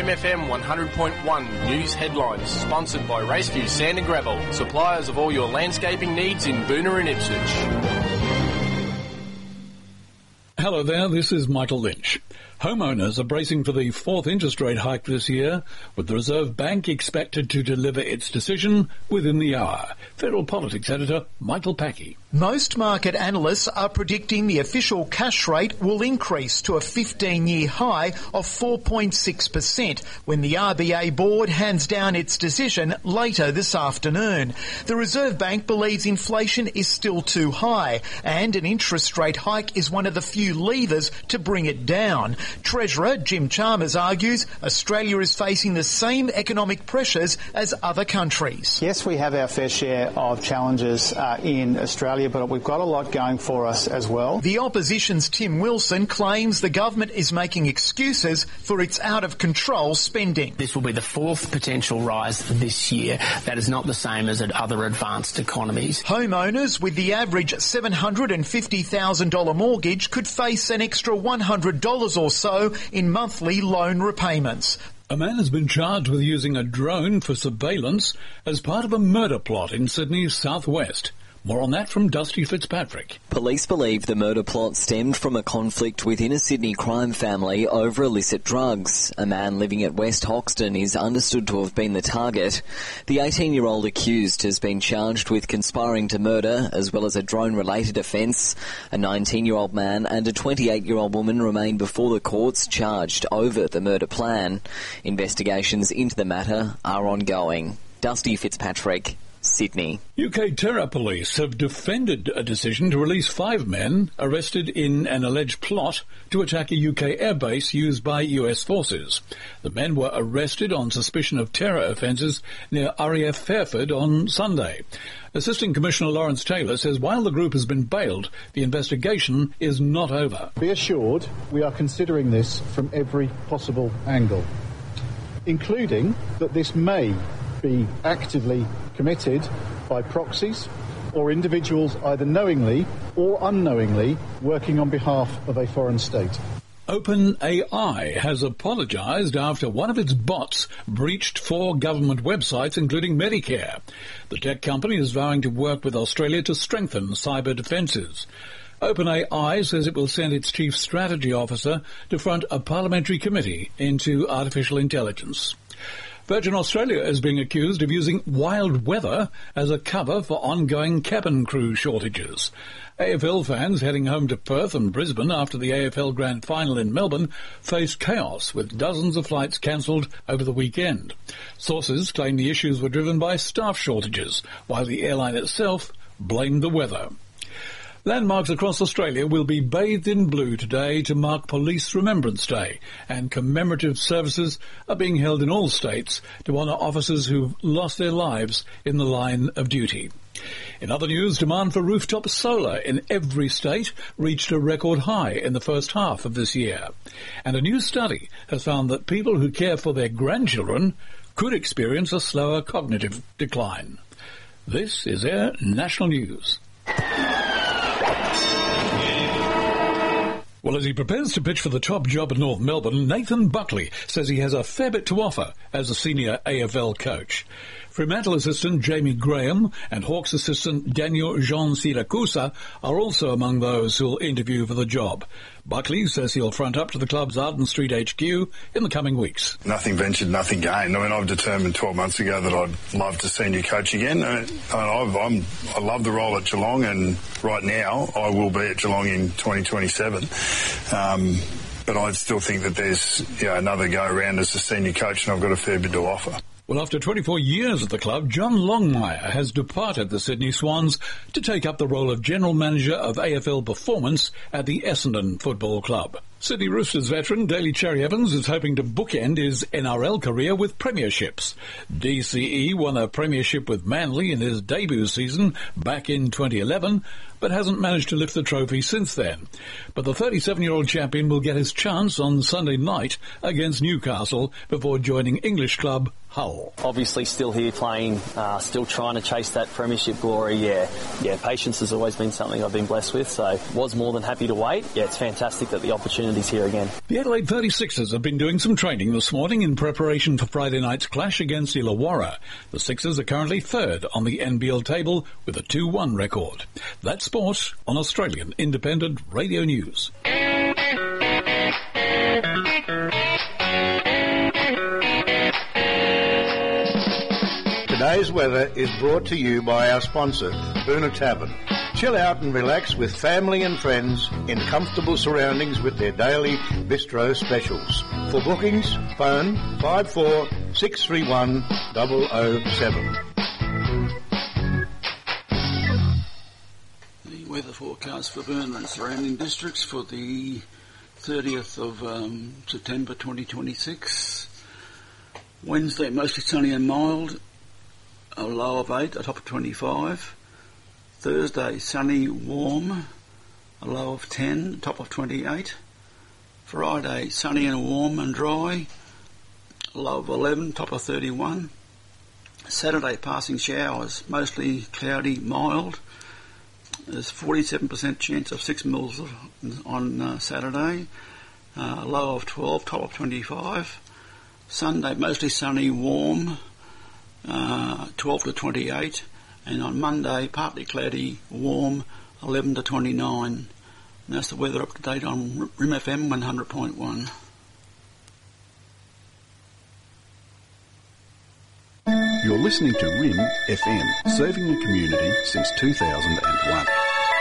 MFM 100.1 News Headlines, sponsored by Raceview Sand and Gravel, suppliers of all your landscaping needs in Boonah and Ipswich. Hello there, this is Michael Lynch. Homeowners are bracing for the fourth interest rate hike this year, with the Reserve Bank expected to deliver its decision within the hour. Federal Politics Editor Michael Packey. Most market analysts are predicting the official cash rate will increase to a 15-year high of 4.6% when the RBA board hands down its decision later this afternoon. The Reserve Bank believes inflation is still too high, and an interest rate hike is one of the few levers to bring it down. Treasurer Jim Chalmers argues Australia is facing the same economic pressures as other countries. Yes, we have our fair share of challenges in Australia, but we've got a lot going for us as well. The opposition's Tim Wilson claims the government is making excuses for its out-of-control spending. This will be the fourth potential rise this year. That is not the same as at other advanced economies. Homeowners with the average $750,000 mortgage could face an extra $100 or so in monthly loan repayments. A man has been charged with using a drone for surveillance as part of a murder plot in Sydney's southwest. More on that from Dusty Fitzpatrick. Police believe the murder plot stemmed from a conflict within a Sydney crime family over illicit drugs. A man living at West Hoxton is understood to have been the target. The 18-year-old accused has been charged with conspiring to murder as well as a drone-related offence. A 19-year-old man and a 28-year-old woman remain before the courts charged over the murder plan. Investigations into the matter are ongoing. Dusty Fitzpatrick, Sydney. UK terror police have defended a decision to release 5 men arrested in an alleged plot to attack a UK airbase used by US forces. The men were arrested on suspicion of terror offences near RAF Fairford on Sunday. Assistant Commissioner Lawrence Taylor says while the group has been bailed, the investigation is not over. Be assured we are considering this from every possible angle, including that this may be actively committed by proxies or individuals either knowingly or unknowingly working on behalf of a foreign state. OpenAI has apologised after one of its bots breached 4 government websites, including Medicare. The tech company is vowing to work with Australia to strengthen cyber defences. OpenAI says it will send its chief strategy officer to front a parliamentary committee into artificial intelligence. Virgin Australia is being accused of using wild weather as a cover for ongoing cabin crew shortages. AFL fans heading home to Perth and Brisbane after the AFL Grand Final in Melbourne faced chaos with dozens of flights cancelled over the weekend. Sources claim the issues were driven by staff shortages, while the airline itself blamed the weather. Landmarks across Australia will be bathed in blue today to mark Police Remembrance Day, and commemorative services are being held in all states to honour officers who've lost their lives in the line of duty. In other news, demand for rooftop solar in every state reached a record high in the first half of this year. And a new study has found that people who care for their grandchildren could experience a slower cognitive decline. This is Air National News. Well, as he prepares to pitch for the top job in North Melbourne, Nathan Buckley says he has a fair bit to offer as a senior AFL coach. Fremantle assistant Jamie Graham and Hawks assistant Daniel Jean Siracusa are also among those who'll interview for the job. Buckley says he'll front up to the club's Arden Street HQ in the coming weeks. Nothing ventured, nothing gained. I mean, I've determined 12 months ago that I'd love to senior coach again. I love the role at Geelong, and right now I will be at Geelong in 2027. But I still think that there's another go around as a senior coach, and I've got a fair bit to offer. Well, after 24 years at the club, John Longmire has departed the Sydney Swans to take up the role of General Manager of AFL Performance at the Essendon Football Club. Sydney Roosters veteran Daly Cherry Evans is hoping to bookend his NRL career with premierships. DCE won a premiership with Manly in his debut season back in 2011, but hasn't managed to lift the trophy since then. But the 37-year-old champion will get his chance on Sunday night against Newcastle before joining English club Hull. Obviously still here playing, still trying to chase that premiership glory. Yeah, patience has always been something I've been blessed with, so was more than happy to wait. Yeah, it's fantastic that the opportunity's here again. The Adelaide 36ers have been doing some training this morning in preparation for Friday night's clash against Illawarra. The Sixers are currently third on the NBL table with a 2-1 record. That's sport on Australian Independent Radio News. Today's weather is brought to you by our sponsor, Boona Tavern. Chill out and relax with family and friends in comfortable surroundings with their daily bistro specials. For bookings, phone 54 631 007. The weather forecast for Boona and surrounding districts for the 30th of September 2026. Wednesday, mostly sunny and mild. A low of 8, a top of 25. Thursday, sunny, warm, a low of 10, top of 28. Friday, sunny and warm and dry, a low of 11, top of 31. Saturday, passing showers, mostly cloudy, mild. There's 47% chance of 6 mils on Saturday, a low of 12, top of 25. Sunday, mostly sunny, warm, 12 to 28, and on Monday, partly cloudy, warm, 11 to 29. And that's the weather up to date on RIM FM 100.1. You're listening to RIM FM, serving the community since 2001.